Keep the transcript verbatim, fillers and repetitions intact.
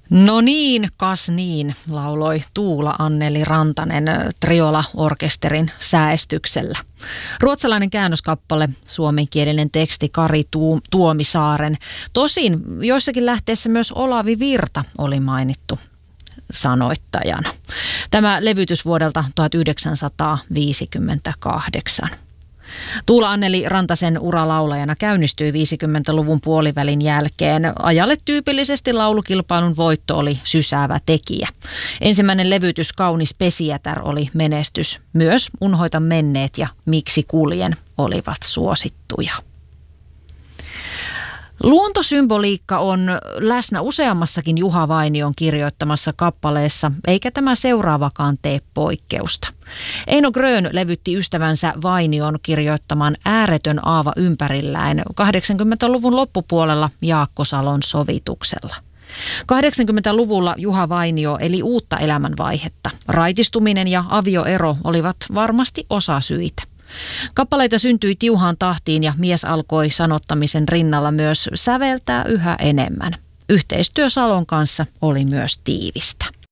No niin, kas niin, lauloi Tuula Anneli Rantanen Triola-orkesterin säestyksellä. Ruotsalainen käännöskappale, suomenkielinen teksti Kari Tuomisaaren. Tosin joissakin lähteissä myös Olavi Virta oli mainittu sanoittajana. Tämä levytys vuodelta tuhatyhdeksänsataaviisikymmentäkahdeksan. Tuula Anneli Rantasen ura laulajana käynnistyi viisikymmentäluvun puolivälin jälkeen. Ajalle tyypillisesti laulukilpailun voitto oli sysäävä tekijä. Ensimmäinen levytys Kaunis pesijätär oli menestys. Myös Unhoita menneet ja Miksi kuljen olivat suosittuja. Luontosymboliikka on läsnä useammassakin Juha Vainion kirjoittamassa kappaleessa, eikä tämä seuraavakaan tee poikkeusta. Eino Grön levytti ystävänsä Vainion kirjoittaman Ääretön aava ympärillään kahdeksankymmentäluvun loppupuolella Jaakko Salon sovituksella. kahdeksankymmentäluvulla Juha Vainio eli uutta elämänvaihetta. Raitistuminen ja avioero olivat varmasti osasyitä. Kappaleita syntyi tiuhaan tahtiin ja mies alkoi sanottamisen rinnalla myös säveltää yhä enemmän. Yhteistyö Salon kanssa oli myös tiivistä.